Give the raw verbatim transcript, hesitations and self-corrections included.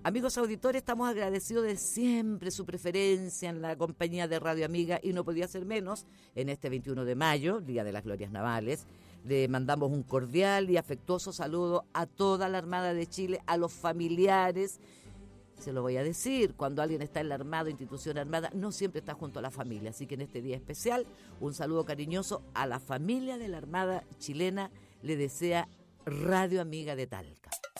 Amigos auditores, estamos agradecidos de siempre su preferencia en la compañía de Radio Amiga y no podía ser menos en este veintiuno de mayo, Día de las Glorias Navales. Le mandamos un cordial y afectuoso saludo a toda la Armada de Chile, a los familiares. Se lo voy a decir, cuando alguien está en la Armada, institución armada, no siempre está junto a la familia. Así que en este día especial, un saludo cariñoso a la familia de la Armada chilena, le desea Radio Amiga de Talca.